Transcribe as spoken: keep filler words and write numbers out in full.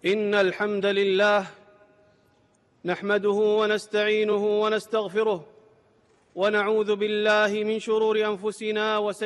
إن الحمد لله نحمده ونستعينه ونستغفره ونعوذ بالله من شرور أنفسنا وسيئات